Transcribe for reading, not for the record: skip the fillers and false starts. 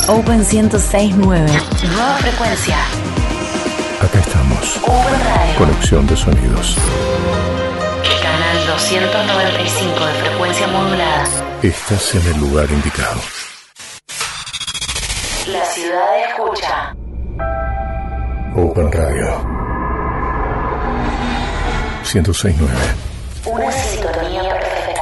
Open 106.9. Nueva frecuencia. Acá estamos. Open Radio. Conexión de sonidos. Canal 295 de frecuencia modulada. Estás en el lugar indicado. La ciudad escucha. Open Radio 106.9. Una sintonía